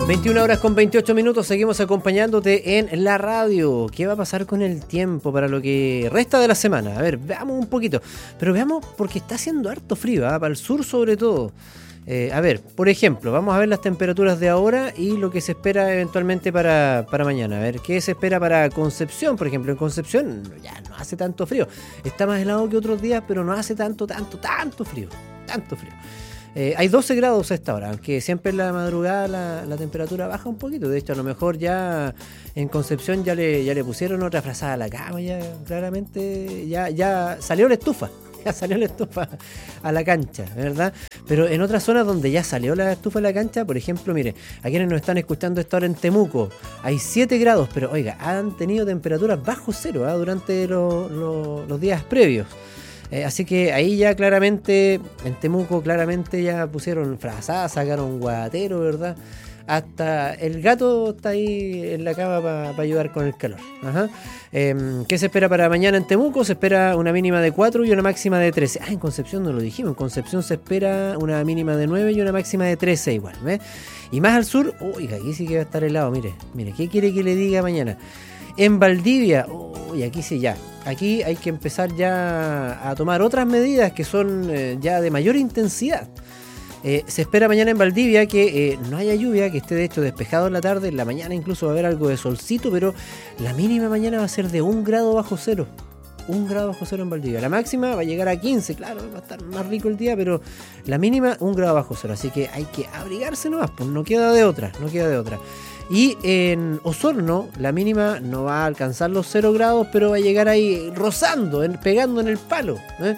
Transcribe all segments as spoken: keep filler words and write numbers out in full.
veintiuna horas con veintiocho minutos, seguimos acompañándote en la radio. ¿Qué va a pasar con el tiempo para lo que resta de la semana? A ver, veamos un poquito, pero veamos porque está haciendo harto frío, ¿eh? Para el sur sobre todo. Eh, a ver, por ejemplo, vamos a ver las temperaturas de ahora y lo que se espera eventualmente para, para mañana. A ver, ¿qué se espera para Concepción? Por ejemplo, en Concepción ya no hace tanto frío. Está más helado que otros días, pero no hace tanto, tanto, tanto frío. Tanto frío. Eh, hay doce grados a esta hora, aunque siempre en la madrugada la, la temperatura baja un poquito. De hecho, a lo mejor ya en Concepción ya le, ya le pusieron otra frazada a la cama, ya claramente ya, ya salió la estufa, ya salió la estufa a la cancha, ¿verdad? Pero en otras zonas donde ya salió la estufa a la cancha, por ejemplo, mire, a quienes nos están escuchando esta hora en Temuco, hay siete grados, pero oiga, han tenido temperaturas bajo cero, ¿eh? Durante lo, lo, los días previos. Eh, así que ahí ya claramente, en Temuco claramente ya pusieron frazadas, sacaron guatero, ¿verdad? Hasta el gato está ahí en la cama para pa ayudar con el calor. Ajá. Eh, ¿Qué se espera para mañana en Temuco? Se espera una mínima de cuatro y una máxima de trece. Ah, en Concepción no lo dijimos. En Concepción se espera una mínima de nueve y una máxima de trece igual. ¿Ves? Y más al sur, uy, aquí sí que va a estar helado. Mire, mire, ¿qué quiere que le diga mañana? En Valdivia, uy, aquí sí ya. Aquí hay que empezar ya a tomar otras medidas que son eh, ya de mayor intensidad. Eh, se espera mañana en Valdivia que eh, no haya lluvia, que esté de hecho despejado en la tarde. En la mañana incluso va a haber algo de solcito, pero la mínima mañana va a ser de un grado bajo cero. Un grado bajo cero en Valdivia. La máxima va a llegar a quince, claro, va a estar más rico el día, pero la mínima un grado bajo cero. Así que hay que abrigarse nomás, pues no queda de otra, no queda de otra. Y en Osorno la mínima no va a alcanzar los cero grados, pero va a llegar ahí rozando, en, pegando en el palo, ¿eh?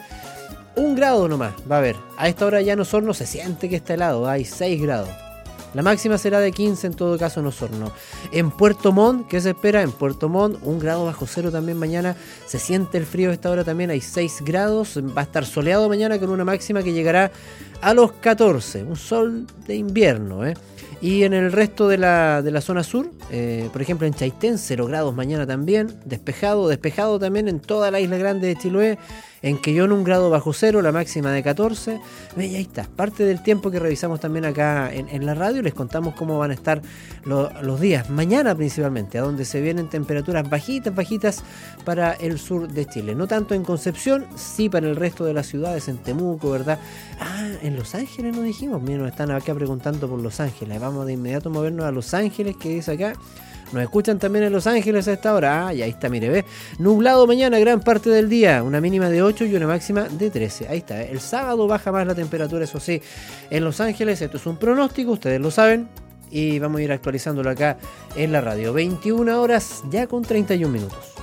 Un grado nomás va a haber. A esta hora ya en Osorno se siente que está helado, hay seis grados. La máxima será de quince en todo caso en Osorno. En Puerto Montt, ¿qué se espera? En Puerto Montt, un grado bajo cero también mañana. Se siente el frío a esta hora también, hay seis grados. Va a estar soleado mañana con una máxima que llegará a los catorce. Un sol de invierno, ¿eh? Y en el resto de la, de la zona sur, eh, por ejemplo en Chaitén, cero grados mañana también. Despejado, despejado también en toda la isla grande de Chiloé. En Quellón un grado bajo cero, la máxima de catorce. Y ahí está, parte del tiempo que revisamos también acá en, en la radio. Les contamos cómo van a estar lo, los días, mañana principalmente, a donde se vienen temperaturas bajitas, bajitas para el sur de Chile. No tanto en Concepción, sí para el resto de las ciudades, en Temuco, ¿verdad? Ah, en Los Ángeles nos dijimos. Miren, nos están acá preguntando por Los Ángeles. Vamos de inmediato a movernos a Los Ángeles, que dice acá. Nos escuchan también en Los Ángeles a esta hora. Ah, y ahí está, mire, ve. Nublado mañana gran parte del día. Una mínima de ocho y una máxima de trece. Ahí está, ¿eh? El sábado baja más la temperatura, eso sí, en Los Ángeles. Esto es un pronóstico, ustedes lo saben. Y vamos a ir actualizándolo acá en la radio. veintiuna horas ya con treinta y un minutos.